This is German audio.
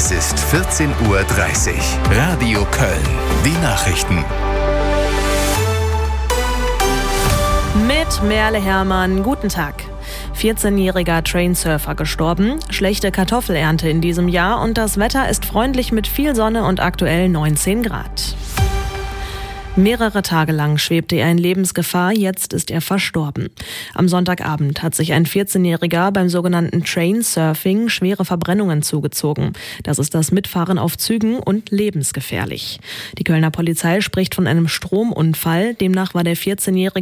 Es ist 14:30 Uhr. Radio Köln. Die Nachrichten. Mit Merle Hermann, guten Tag. 14-jähriger Trainsurfer gestorben, schlechte Kartoffelernte in diesem Jahr und das Wetter ist freundlich mit viel Sonne und aktuell 19 Grad. Mehrere Tage lang schwebte er in Lebensgefahr, jetzt ist er verstorben. Am Sonntagabend hat sich ein 14-Jähriger beim sogenannten Trainsurfing schwere Verbrennungen zugezogen. Das ist das Mitfahren auf Zügen und lebensgefährlich. Die Kölner Polizei spricht von einem Stromunfall, demnach war der 14-Jährige